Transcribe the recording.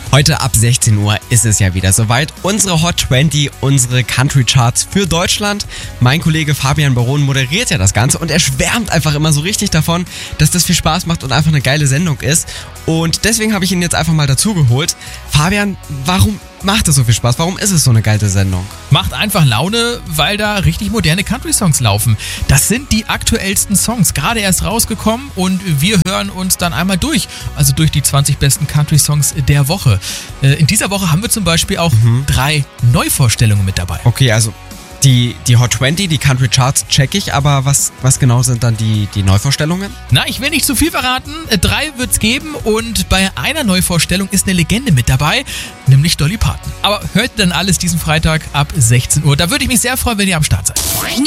Heute ab 16 Uhr ist es ja wieder soweit. Unsere Hot 20, unsere Country Charts für Deutschland. Mein Kollege Fabian Baron moderiert ja das Ganze und er schwärmt einfach immer so richtig davon, dass das viel Spaß macht und einfach eine geile Sendung ist. Und deswegen habe ich ihn jetzt einfach mal dazu geholt. Fabian, warum macht es so viel Spaß? Warum ist es so eine geile Sendung? Macht einfach Laune, weil da richtig moderne Country-Songs laufen. Das sind die aktuellsten Songs, gerade erst rausgekommen und wir hören uns dann einmal durch. Also durch die 20 besten Country-Songs der Woche. In dieser Woche haben wir zum Beispiel auch 3 Neuvorstellungen mit dabei. Okay, also die Hot 20, die Country Charts check ich, aber was genau sind dann die Neuvorstellungen? Na, ich will nicht zu viel verraten. 3 wird's geben und bei einer Neuvorstellung ist eine Legende mit dabei, nämlich Dolly Parton. Aber hört dann alles diesen Freitag ab 16 Uhr. Da würde ich mich sehr freuen, wenn ihr am Start seid.